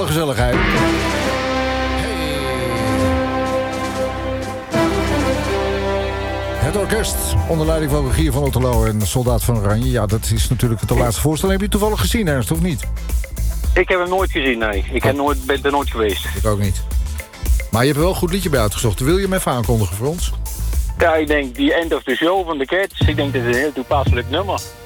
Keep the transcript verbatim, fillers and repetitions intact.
gezelligheid. Het orkest, onder leiding van Rogier van Otterlo en Soldaat van Oranje. Ja, dat is natuurlijk de laatste voorstelling. Heb je toevallig gezien, Ernst, of niet? Ik heb hem nooit gezien, nee. Ik heb nooit, ben er nooit geweest. Ik ook niet. Maar je hebt er wel een goed liedje bij uitgezocht. Wil je hem even aankondigen voor ons? Ja, ik denk die End of the Show van de Cats. Ik denk dat het een heel toepasselijk nummer.